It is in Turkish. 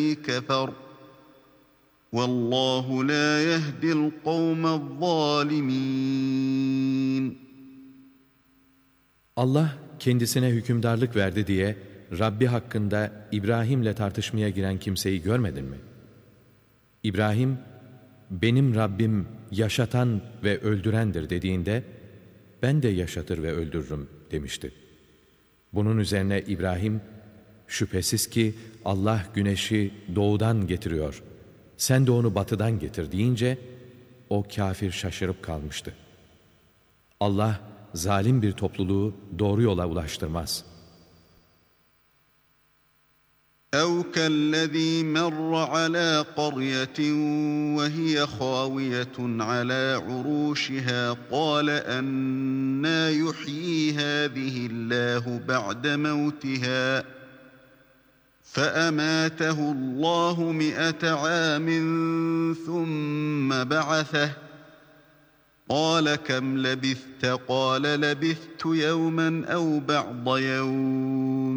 كفر والله لا يهدي القوم الظالمين. Allah kendisine hükümdarlık verdi diye Rabbi hakkında İbrahim'le tartışmaya giren kimseyi görmedin mi? İbrahim, benim Rabbim yaşatan ve öldürendir dediğinde, ben de yaşatır ve öldürürüm demişti. Bunun üzerine İbrahim, şüphesiz ki Allah güneşi doğudan getiriyor, sen de onu batıdan getir deyince, o kafir şaşırıp kalmıştı. Allah, zalim bir topluluğu doğru yola ulaştırmaz. أَوْ كَالَّذ۪ي مَرَّ عَلَى قَرْيَةٍ وَهِيَ خَاوِيَةٌ عَلَى عُرُوشِهَا قَالَ أَنَّىٰ يُحْيِي هَٰذِهِ اللّٰهُ بَعْدَ مَوْتِهَا فَأَمَاتَهُ اللّٰهُ 100 عَامٍ ثُمَّ بَعَثَهُ قَالَ كَمْ لَبِثْتَ قَالَ لَبِثْتُ يَوْمًا أَوْ بَعْضَ يَوْمٍ